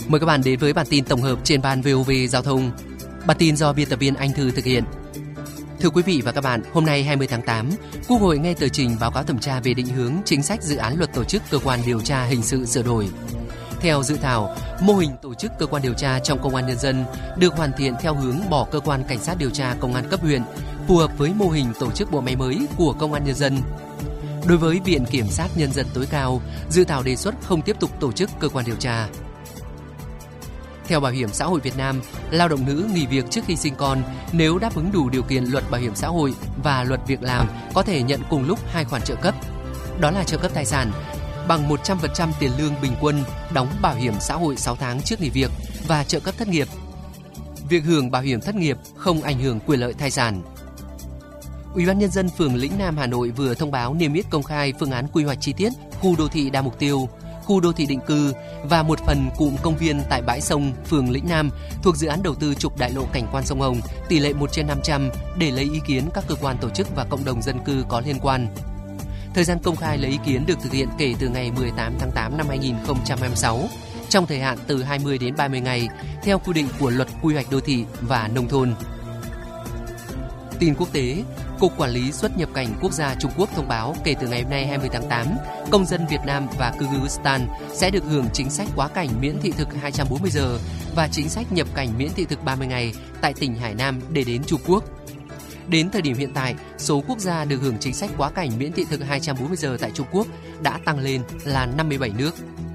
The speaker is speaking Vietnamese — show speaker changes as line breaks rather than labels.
Mời các bạn đến với bản tin tổng hợp trên ban VOV Giao thông. Bản tin do biên tập viên Anh Thư thực hiện. Thưa quý vị và các bạn, hôm nay 20 tháng 8, Quốc hội nghe tờ trình báo cáo thẩm tra về định hướng chính sách dự án luật tổ chức cơ quan điều tra hình sự sửa đổi. Theo dự thảo, mô hình tổ chức cơ quan điều tra trong Công an Nhân dân được hoàn thiện theo hướng bỏ cơ quan cảnh sát điều tra công an cấp huyện, phù hợp với mô hình tổ chức bộ máy mới của Công an Nhân dân. Đối với Viện Kiểm sát Nhân dân tối cao, dự thảo đề xuất không tiếp tục tổ chức cơ quan điều tra. Theo Bảo hiểm xã hội Việt Nam, lao động nữ nghỉ việc trước khi sinh con nếu đáp ứng đủ điều kiện luật bảo hiểm xã hội và luật việc làm có thể nhận cùng lúc hai khoản trợ cấp. Đó là trợ cấp thai sản bằng 100% tiền lương bình quân đóng bảo hiểm xã hội 6 tháng trước nghỉ việc và trợ cấp thất nghiệp. Việc hưởng bảo hiểm thất nghiệp không ảnh hưởng quyền lợi thai sản. Ủy ban Nhân dân phường Lĩnh Nam Hà Nội vừa thông báo niêm yết công khai phương án quy hoạch chi tiết khu đô thị đa mục tiêu, khu đô thị định cư và một phần cụm công viên tại bãi sông phường Lĩnh Nam thuộc dự án đầu tư trục đại lộ cảnh quan sông Hồng tỷ lệ 1/500 để lấy ý kiến các cơ quan tổ chức và cộng đồng dân cư có liên quan. Thời gian công khai lấy ý kiến được thực hiện kể từ ngày 18 tháng 8 năm 2026, trong thời hạn từ 20 đến 30 ngày, theo quy định của Luật Quy hoạch Đô thị và Nông thôn. Tin quốc tế, Cục Quản lý xuất nhập cảnh quốc gia Trung Quốc thông báo kể từ ngày hôm nay 20 tháng 8, công dân Việt Nam và Kyrgyzstan sẽ được hưởng chính sách quá cảnh miễn thị thực 240 giờ và chính sách nhập cảnh miễn thị thực 30 ngày tại tỉnh Hải Nam để đến Trung Quốc. Đến thời điểm hiện tại, số quốc gia được hưởng chính sách quá cảnh miễn thị thực 240 giờ tại Trung Quốc đã tăng lên là 57 nước.